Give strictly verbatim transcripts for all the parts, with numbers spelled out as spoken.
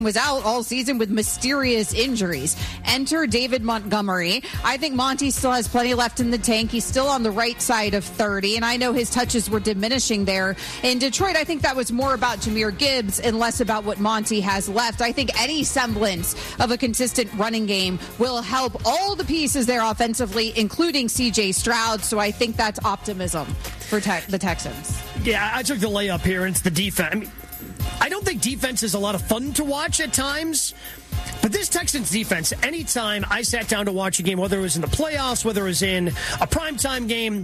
was out all season with mysterious injuries. Enter David Montgomery. I think Monty still has plenty left in the tank. He's still on the right side of thirty, and I know his touches were diminishing there. In Detroit, I think that was more about Jahmyr Gibbs and less about what Monty has left. I think any semblance of a consistent running game will help all the pieces there offensively, including C J Stroud, so I think that's optimism for te- the Texans. Yeah, I took the layup here, and it's the defense. I mean, I don't think defense is a lot of fun to watch at times, but this Texans defense, anytime I sat down to watch a game, whether it was in the playoffs, whether it was in a primetime game,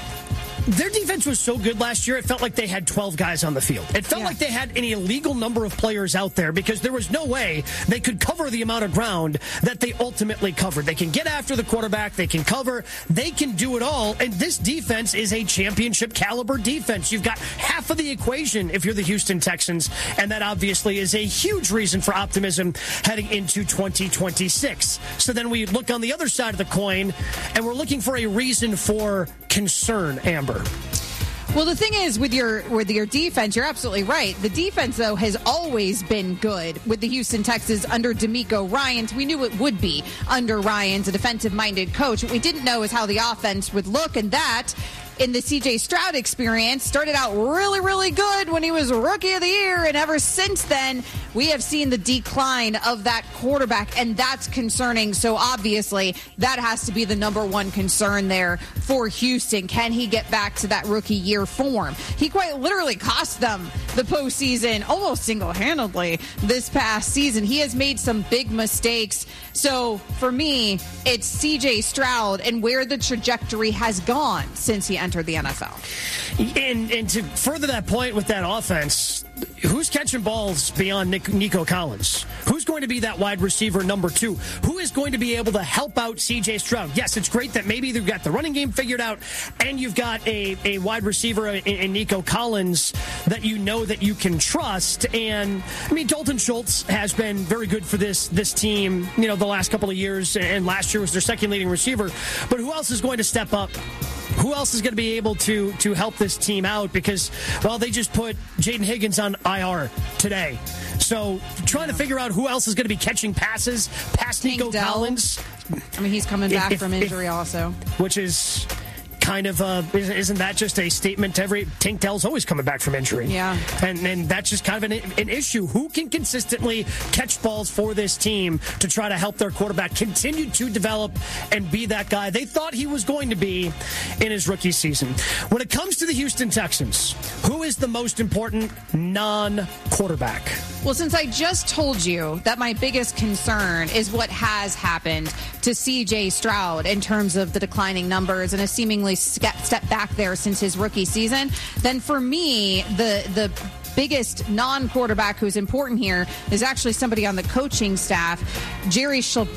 their defense was so good last year, it felt like they had twelve guys on the field. It felt yeah. like they had an illegal number of players out there because there was no way they could cover the amount of ground that they ultimately covered. They can get after the quarterback. They can cover. They can do it all. And this defense is a championship caliber defense. You've got half of the equation if you're the Houston Texans, and that obviously is a huge reason for optimism heading into twenty twenty-six. So then we look on the other side of the coin, and we're looking for a reason for concern, Amber. Well, the thing is, with your with your defense, you're absolutely right. The defense, though, has always been good with the Houston Texans under DeMeco Ryans. We knew it would be under Ryans, a defensive-minded coach. What we didn't know is how the offense would look, and that, in the C J Stroud experience, started out really, really good when he was Rookie of the Year, and ever since then, we have seen the decline of that quarterback, and that's concerning. So obviously, that has to be the number one concern there for Houston. Can he get back to that rookie year form? He quite literally cost them the postseason almost single-handedly this past season. He has made some big mistakes. So for me, it's C J Stroud and where the trajectory has gone since he entered the N F L. And, and to further that point with that offense, who's catching balls beyond Nick, Nico Collins? Who's going to be that wide receiver number two? Who is going to be able to help out C J Stroud? Yes, it's great that maybe they've got the running game figured out and you've got a, a wide receiver in, in Nico Collins that you know that you can trust. And, I mean, Dalton Schultz has been very good for this, this team, you know, the last couple of years, and last year was their second leading receiver. But who else is going to step up? Who else is going to be able to to help this team out? Because, well, they just put Jaden Higgins on I R today. So trying to figure out who else is going to be catching passes past Nico Collins. I mean, he's coming back if, from injury if, also. Which is kind of, uh, isn't that just a statement to every, Tank Dell's always coming back from injury. Yeah. And, and that's just kind of an, an issue. Who can consistently catch balls for this team to try to help their quarterback continue to develop and be that guy they thought he was going to be in his rookie season? When it comes to the Houston Texans, who is the most important non-quarterback? Well, since I just told you that my biggest concern is what has happened to C J Stroud in terms of the declining numbers and a seemingly step back there since his rookie season, then for me, the the biggest non-quarterback who's important here is actually somebody on the coaching staff, Jerry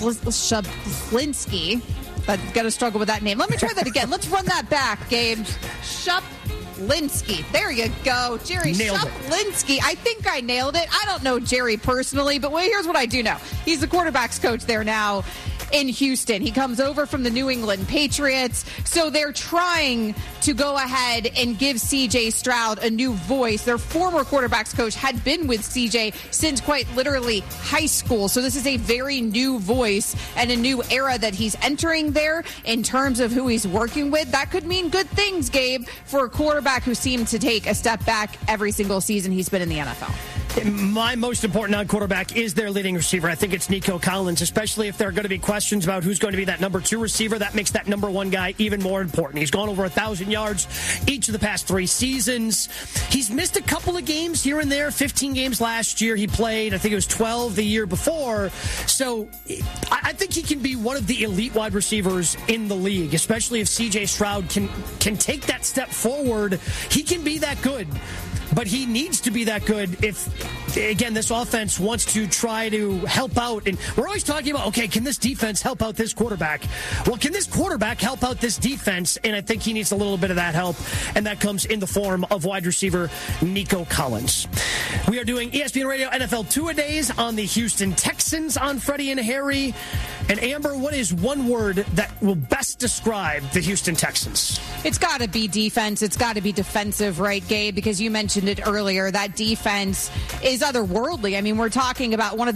Shaplinski. I've got to struggle with that name. Let me try that again. Let's run that back, Gabe. Shaplinski. There you go. Jerry Shaplinski. I think I nailed it. I don't know Jerry personally, but well, here's what I do know. He's the quarterback's coach there now in Houston. He comes over from the New England Patriots. So they're trying to go ahead and give C J Stroud a new voice. Their former quarterback's coach had been with C J since quite literally high school. So this is a very new voice and a new era that he's entering there in terms of who he's working with. That could mean good things, Gabe, for a quarterback who seemed to take a step back every single season he's been in the N F L. My most important non-quarterback is their leading receiver. I think it's Nico Collins, especially if there are going to be questions about who's going to be that number two receiver. That makes that number one guy even more important. He's gone over a thousand yards each of the past three seasons. He's missed a couple of games here and there. fifteen games last year he played. I think it was twelve the year before. So I think he can be one of the elite wide receivers in the league, especially if C J Stroud can can take that step forward. He can be that good. But he needs to be that good if, again, this offense wants to try to help out. And we're always talking about, okay, can this defense help out this quarterback? Well, can this quarterback help out this defense? And I think he needs a little bit of that help, and that comes in the form of wide receiver Nico Collins. We are doing E S P N Radio N F L Two-A-Days on the Houston Texans on Freddie and Harry. And Amber, what is one word that will best describe the Houston Texans? It's got to be defense. It's got to be defensive, right, Gabe? Because you mentioned it earlier. That defense is otherworldly. I mean, we're talking about one of